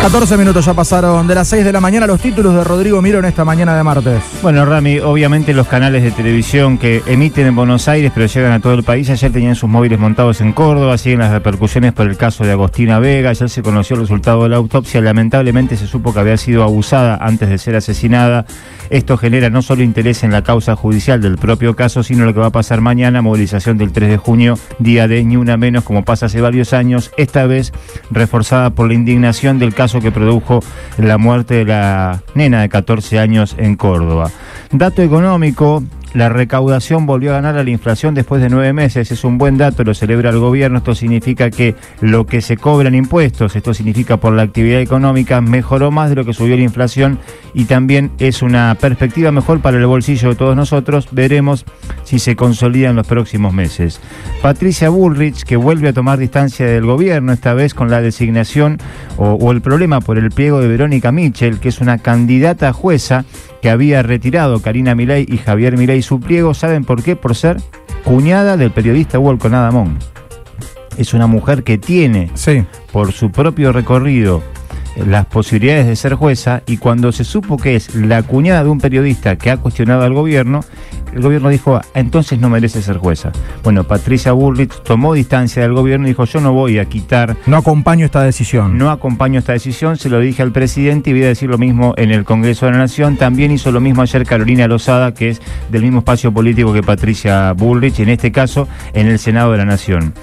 14 minutos ya pasaron de las 6 de la mañana. Los títulos de Rodrigo Miro en esta mañana de martes. Bueno, Rami, obviamente los canales de televisión que emiten en Buenos Aires pero llegan a todo el país, ayer tenían sus móviles montados en Córdoba, siguen las repercusiones por el caso de Agostina Vega. Ayer se conoció el resultado de la autopsia, lamentablemente se supo que había sido abusada antes de ser asesinada. Esto genera no solo interés en la causa judicial del propio caso, sino lo que va a pasar mañana, movilización del 3 de junio, día de Ni Una Menos, como pasa hace varios años, esta vez reforzada por la indignación del caso que produjo la muerte de la nena de 14 años en Córdoba. Dato económico: la recaudación volvió a ganar a la inflación después de 9 meses. Es un buen dato, lo celebra el gobierno. Esto significa que lo que se cobra en impuestos, esto significa por la actividad económica, mejoró más de lo que subió la inflación y también es una perspectiva mejor para el bolsillo de todos nosotros. Veremos si se consolida en los próximos meses. Patricia Bullrich, que vuelve a tomar distancia del gobierno, esta vez con la designación o el problema por el pliego de Verónica Michel, que es una candidata a jueza que había retirado Karina Milei y Javier Milei su pliego. ¿Saben por qué? Por ser cuñada del periodista Wolcott Adamón. Es una mujer que tiene, por su propio recorrido, las posibilidades de ser jueza, y cuando se supo que es la cuñada de un periodista que ha cuestionado al gobierno, el gobierno dijo, entonces no merece ser jueza. Bueno, Patricia Bullrich tomó distancia del gobierno y dijo, yo no voy a quitar... No acompaño esta decisión. No acompaño esta decisión, se lo dije al presidente y voy a decir lo mismo en el Congreso de la Nación. También hizo lo mismo ayer Carolina Lozada, que es del mismo espacio político que Patricia Bullrich, en este caso en el Senado de la Nación.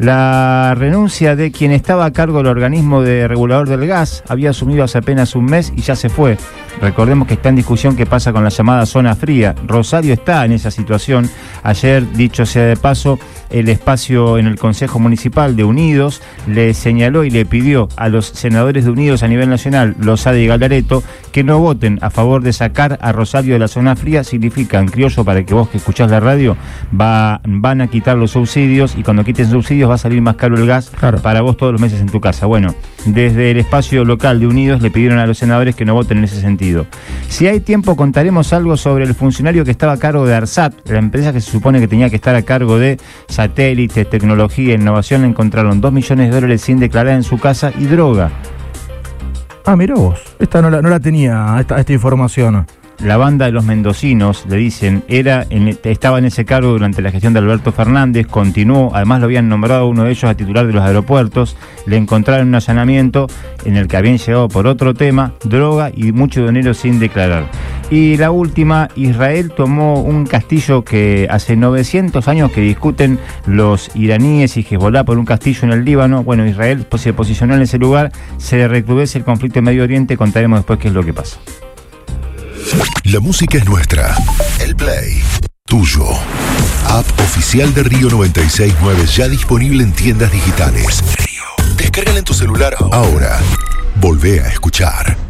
La renuncia de quien estaba a cargo del organismo de regulador del gas había asumido hace apenas un mes y ya se fue. Recordemos que está en discusión qué pasa con la llamada zona fría. Rosario está en esa situación. Ayer, dicho sea de paso, el espacio en el Consejo Municipal de Unidos le señaló y le pidió a los senadores de Unidos a nivel nacional, Lozada y Galareto, que no voten a favor de sacar a Rosario de la zona fría. Significa, en criollo, para que vos que escuchás la radio, van a quitar los subsidios, y cuando quiten subsidios va a salir más caro el gas para vos todos los meses en tu casa. Bueno, desde el espacio local de Unidos le pidieron a los senadores que no voten en ese sentido. Si hay tiempo contaremos algo sobre el funcionario que estaba a cargo de ARSAT, la empresa que se supone que tenía que estar a cargo de satélites, tecnología e innovación. Le encontraron $2 millones sin declarar en su casa y droga. Ah, mirá vos, esta no la tenía, esta información. La banda de los mendocinos, le dicen, estaba en ese cargo durante la gestión de Alberto Fernández, continuó, además lo habían nombrado uno de ellos a titular de los aeropuertos. Le encontraron un allanamiento en el que habían llegado por otro tema, droga y mucho dinero sin declarar. Y la última, Israel tomó un castillo que hace 900 años que discuten los iraníes y Hezbollah por un castillo en el Líbano. Bueno, Israel se posicionó en ese lugar, se recrudece el conflicto en Medio Oriente, contaremos después qué es lo que pasa. La música es nuestra. El Play, tuyo. App oficial de Río 96.9, ya disponible en tiendas digitales. Descárgala en tu celular ahora. Volvé a escuchar.